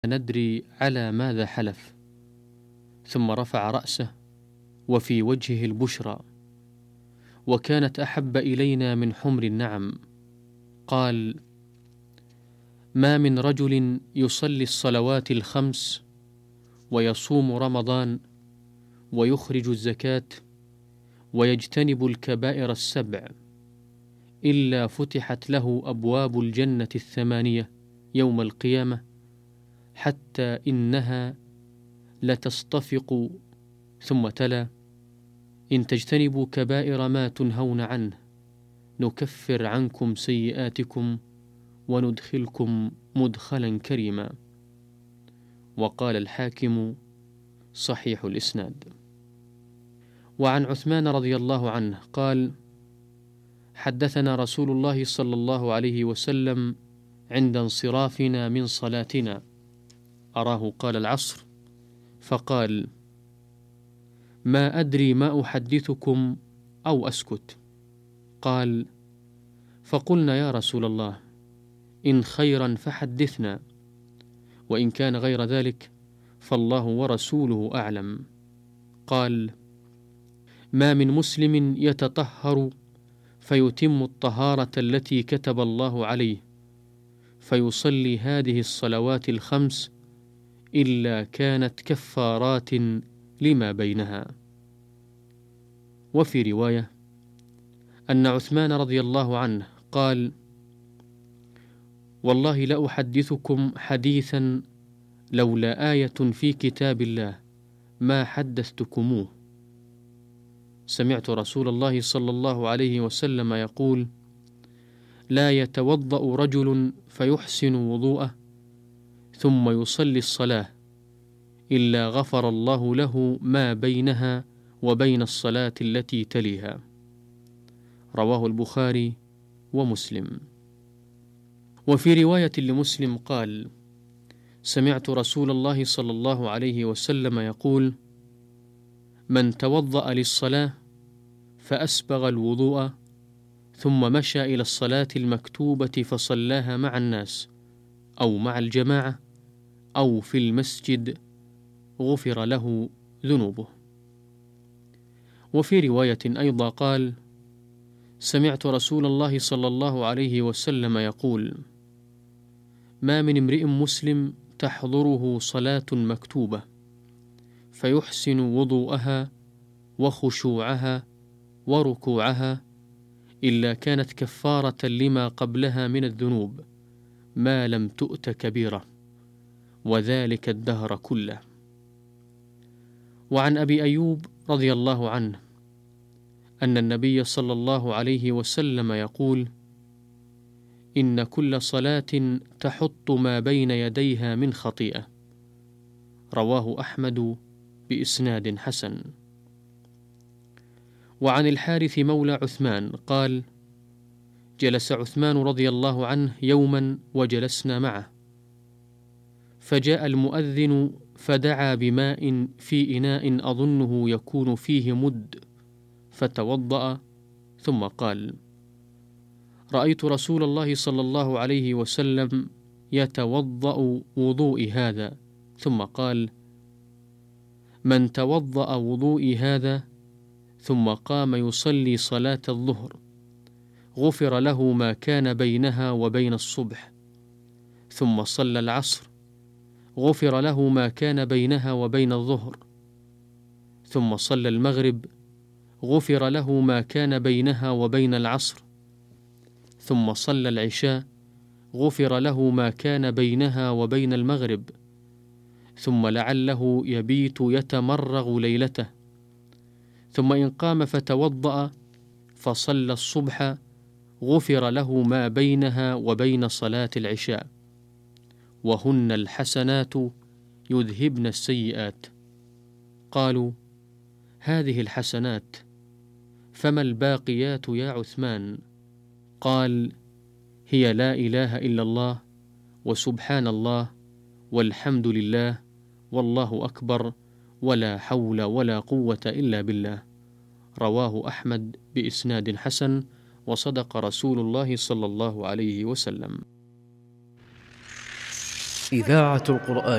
ندري على ماذا حلف، ثم رفع رأسه وفي وجهه البشرى، وكانت أحب إلينا من حمر النعم. قال: ما من رجل يصلي الصلوات الخمس ويصوم رمضان ويخرج الزكاة ويجتنب الكبائر السبع إلا فتحت له أبواب الجنة الثمانية يوم القيامة، حتى إنها لتصطفق. ثم تلا: إن تجتنبوا كبائر ما تنهون عنه نكفر عنكم سيئاتكم وندخلكم مدخلا كريما. وقال الحاكم: صحيح الإسناد. وعن عثمان رضي الله عنه قال: حدثنا رسول الله صلى الله عليه وسلم عند انصرافنا من صلاتنا، أراه قال العصر، فقال: ما أدري ما أحدثكم أو أسكت. قال: فقلنا يا رسول الله إن خيرا فحدثنا، وإن كان غير ذلك فالله ورسوله أعلم. قال: ما من مسلم يتطهر فيتم الطهارة التي كتب الله عليه فيصلي هذه الصلوات الخمس إلا كانت كفارات لما بينها. وفي رواية أن عثمان رضي الله عنه قال: والله لأحدثكم حديثا لولا آية في كتاب الله ما حدثتكموه. سمعت رسول الله صلى الله عليه وسلم يقول: لا يتوضأ رجل فيحسن وضوءه ثم يصلي الصلاة إلا غفر الله له ما بينها وبين الصلاة التي تليها. رواه البخاري ومسلم. وفي رواية لمسلم قال: سمعت رسول الله صلى الله عليه وسلم يقول: من توضأ للصلاة فأسبغ الوضوء ثم مشى إلى الصلاة المكتوبة فصلاها مع الناس أو مع الجماعة أو في المسجد غفر له ذنوبه. وفي رواية أيضا قال: سمعت رسول الله صلى الله عليه وسلم يقول: ما من امرئ مسلم تحضره صلاة مكتوبة فيحسن وضوءها وخشوعها وركوعها إلا كانت كفارة لما قبلها من الذنوب ما لم تؤت كبيرة، وذلك الدهر كله. وعن أبي أيوب رضي الله عنه أن النبي صلى الله عليه وسلم يقول: إن كل صلاة تحط ما بين يديها من خطيئة. رواه أحمد بإسناد حسن. وعن الحارث مولى عثمان قال: جلس عثمان رضي الله عنه يوما وجلسنا معه، فجاء المؤذن فدعا بماء في إناء أظنه يكون فيه مد، فتوضأ ثم قال: رأيت رسول الله صلى الله عليه وسلم يتوضأ وضوئي هذا، ثم قال: من توضأ وضوئي هذا ثم قام يصلي صلاة الظهر غفر له ما كان بينها وبين الصبح، ثم صلى العصر غفر له ما كان بينها وبين الظهر، ثم صلى المغرب غفر له ما كان بينها وبين العصر، ثم صلى العشاء غفر له ما كان بينها وبين المغرب، ثم لعله يبيت يتمرغ ليلته، ثم إن قام فتوضأ فصلى الصبح غفر له ما بينها وبين صلاة العشاء، وهن الحسنات يذهبن السيئات. قالوا: هذه الحسنات فما الباقيات يا عثمان؟ قال: هي لا إله إلا الله وسبحان الله والحمد لله والله أكبر ولا حول ولا قوة إلا بالله. رواه أحمد بإسناد حسن، وصدق رسول الله صلى الله عليه وسلم. إذاعة القرآن